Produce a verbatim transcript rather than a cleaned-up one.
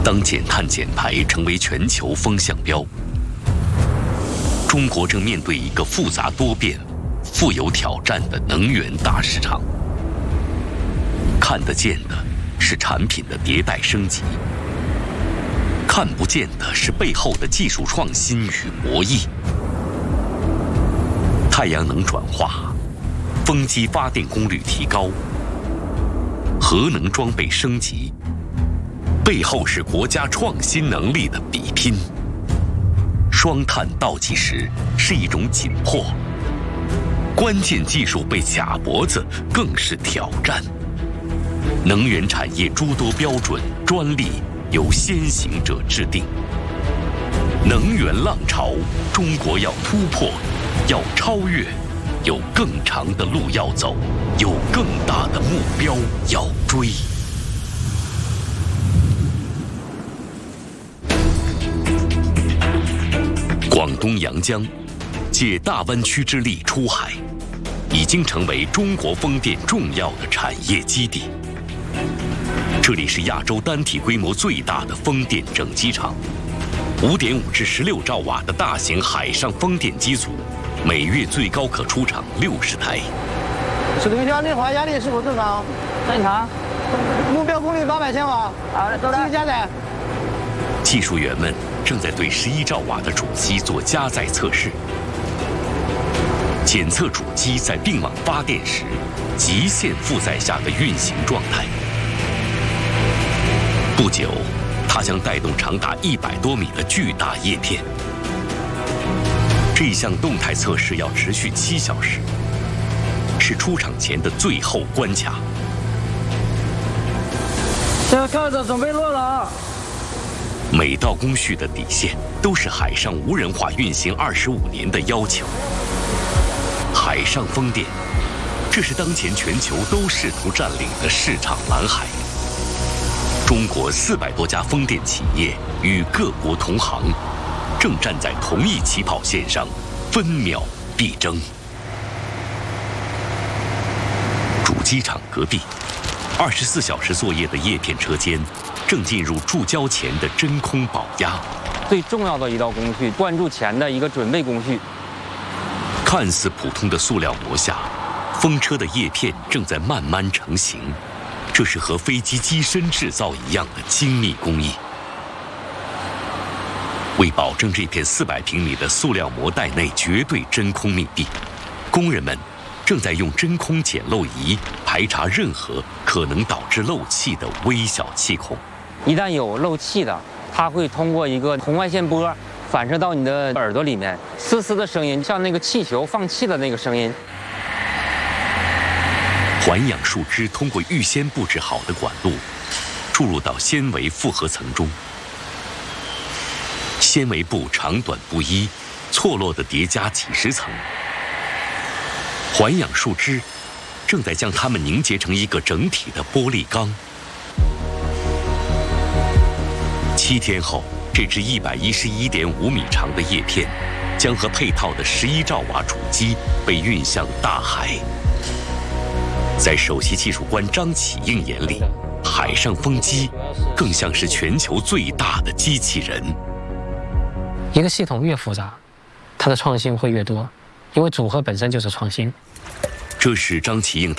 当减碳减排成为全球风向标，中国正面对一个复杂多变、富有挑战的能源大市场。看得见的是产品的迭代升级，看不见的是背后的技术创新与博弈。太阳能转化，风机发电功率提高，核能装备升级，背后是国家创新能力的比拼。双碳倒计时是一种紧迫，关键技术被卡脖子更是挑战。能源产业诸多标准专利由先行者制定。能源浪潮，中国要突破，要超越，有更长的路要走，有更大的目标要追。广东阳江借大湾区之力出海，已经成为中国风电重要的产业基地。这里是亚洲单体规模最大的风电整机厂， 五点五至十六兆瓦的大型海上风电机组，每月最高可出厂六十台。 水平箱内滑压力是否正常？ 正常。 目标功率八百千瓦。 好的，收到。 继续加载。 技术员们正在对十一兆瓦的主机做加载测试，检测主机在并网发电时极限负载下的运行状态。不久，它将带动长达一百多米的巨大叶片。这项动态测试要持续七小时，是出厂前的最后关卡。 现在看着，准备落了啊！ 每道工序的底线都是海上无人化运行二十五年的要求。海上风电，这是当前全球都试图占领的市场蓝海。中国四百多家风电企业与各国同行，正站在同一起跑线上，分秒必争。主机厂隔壁，二十四小时作业的叶片车间，正进入注胶前的真空保压。 最重要的一道工序，灌注前的一个准备工序。 看似普通的塑料膜下，风车的叶片正在慢慢成型。这是和飞机机身制造一样的精密工艺。为保证这片四百平米的塑料膜袋内绝对真空密闭，工人们正在用真空检漏仪排查任何可能导致漏气的微小气孔。 一旦有漏气的，它会通过一个红外线波反射到你的耳朵里面，嘶嘶的声音，像那个气球放气的那个声音。 环氧树脂通过预先布置好的管路，注入到纤维复合层中。纤维布长短不一，错落地叠加几十层。环氧树脂正在将它们凝结成一个整体的玻璃钢。七天后，这只一百一十一点五米长的叶片，将和配套的十一兆瓦主机被运向大海。在首席技术官张启应眼里，海上风机更像是全球最大的机器人。 一个系统越复杂，它的创新会越多，因为组合本身就是创新。 这是张启应